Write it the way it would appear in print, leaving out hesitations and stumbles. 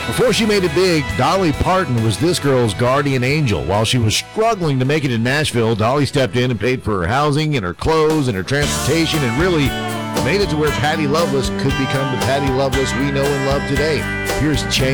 Before she made it big, Dolly Parton was this girl's guardian angel. While she was struggling to make it in Nashville, Dolly stepped in and paid for her housing and her clothes and her transportation and really made it to where Patty Loveless could become the Patty Loveless we know and love today. Here's Change.